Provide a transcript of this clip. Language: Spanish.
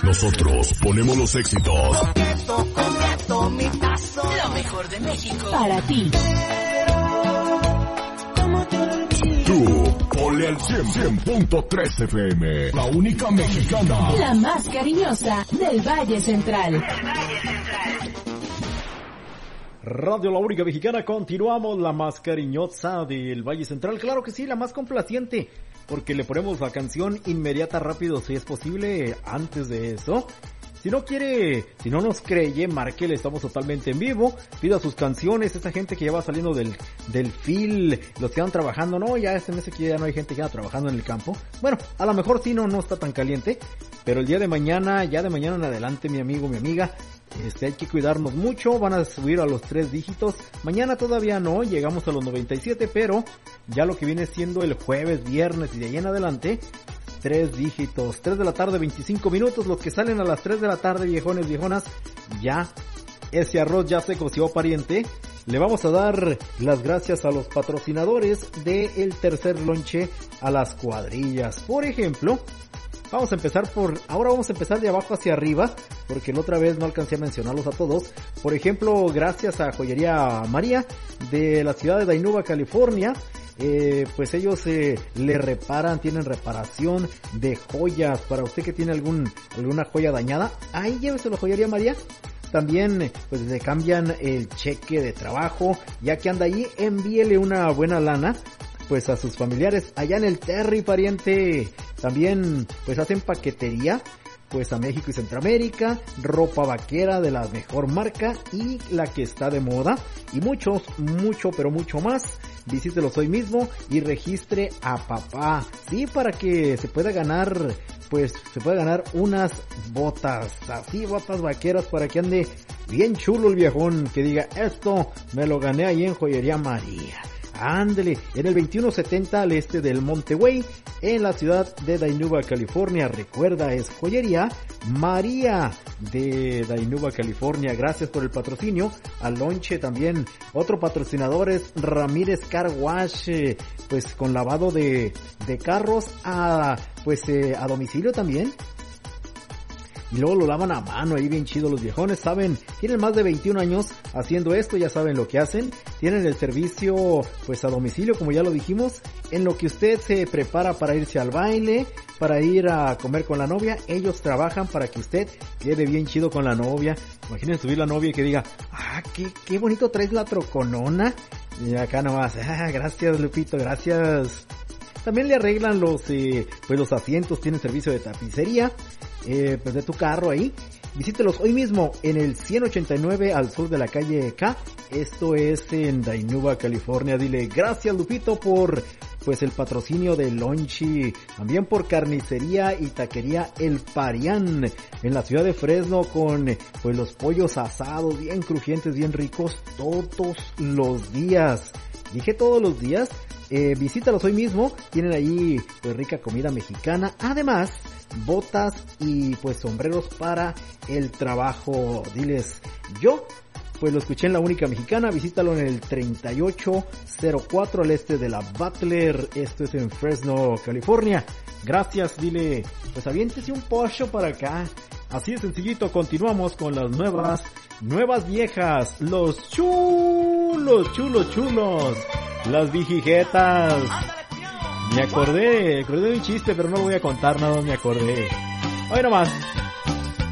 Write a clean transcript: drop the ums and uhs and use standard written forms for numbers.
Nosotros ponemos los éxitos. Completo, mi paso. Lo mejor de México. Para ti. Tú, ponle al 100.3 FM. La única mexicana. La más cariñosa del Valle Central. Radio La Única Mexicana, continuamos, la más cariñosa del Valle Central. Claro que sí, la más complaciente, porque le ponemos la canción inmediata, rápido, si es posible, antes de eso. Si no quiere, si no nos cree, márquele, estamos totalmente en vivo, pida sus canciones, esta gente que ya va saliendo del FIL, los que van trabajando, no, ya este mes que ya no hay gente que anda trabajando en el campo. Bueno, a lo mejor sí, no está tan caliente, pero el día de mañana, ya de mañana en adelante, mi amigo, mi amiga, hay que cuidarnos mucho, van a subir a los 3 dígitos, mañana todavía no, llegamos a los 97, pero ya lo que viene siendo el jueves, viernes y de ahí en adelante, 3 dígitos, 3 de la tarde, 25 minutos, los que salen a las 3 de la tarde, viejones, viejonas, ya, ese arroz ya se coció, pariente. Le vamos a dar las gracias a los patrocinadores del tercer lonche a las cuadrillas. Por ejemplo, ahora vamos a empezar de abajo hacia arriba, porque la otra vez no alcancé a mencionarlos a todos. Por ejemplo, gracias a Joyería María, de la ciudad de Dainuba, California. Pues ellos le reparan, tienen reparación de joyas. Para usted que tiene alguna joya dañada, ahí lléveselo a Joyería María. También pues le cambian el cheque de trabajo, ya que anda ahí, envíele una buena lana pues a sus familiares allá en el Terry, pariente. También pues hacen paquetería pues a México y Centroamérica, ropa vaquera de la mejor marca y la que está de moda, y mucho más. Visítelos hoy mismo y registre a papá, sí, para que se pueda ganar unas botas, así, botas vaqueras, para que ande bien chulo el viejón, que diga, esto me lo gané ahí en Joyería María. Ándele, en el 2170 al este del Monterey, en la ciudad de Dainuba, California. Recuerda, es Joyería María de Dainuba, California. Gracias por el patrocinio. Al lonche también. Otro patrocinador es Ramírez Car Wash, pues con lavado de carros a domicilio también. Y luego lo lavan a mano, ahí bien chido los viejones, saben, tienen más de 21 años haciendo esto, ya saben lo que hacen, tienen el servicio pues a domicilio, como ya lo dijimos, en lo que usted se prepara para irse al baile, para ir a comer con la novia, ellos trabajan para que usted quede bien chido con la novia. Imaginen subir la novia y que diga, qué bonito traes la troconona, y acá nomás, gracias Lupito, gracias. También le arreglan los asientos, tienen servicio de tapicería, pues de tu carro ahí. Visítelos hoy mismo en el 189 al sur de la calle K. Esto es en Dainuba, California. Dile gracias Lupito por pues el patrocinio de Lonchi, también por carnicería y taquería El Parián en la ciudad de Fresno, con pues los pollos asados bien crujientes, bien ricos todos los días. Dije todos los días. Visítalos hoy mismo, tienen ahí pues rica comida mexicana, además botas y pues sombreros para el trabajo. Diles, yo pues lo escuché en La Única Mexicana, visítalo en el 3804 al este de la Butler, esto es en Fresno, California. Gracias, dile, pues aviéntese un pollo para acá. Así de sencillito, continuamos con las nuevas viejas, los chulos, las vijijetas. Me acordé de un chiste, pero no lo voy a contar, nada, me acordé. Hoy nomás.